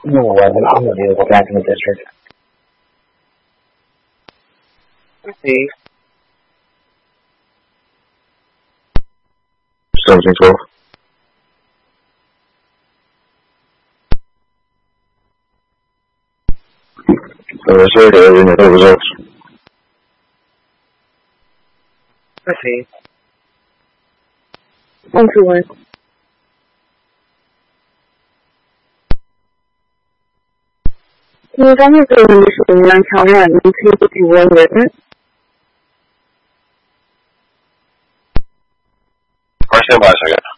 No, I will only deal with that in the district. Okay. 1712. Sir, the results. Okay. 121.因为刚才这个问题是我们调整，你可以给我人。 Stand by a second.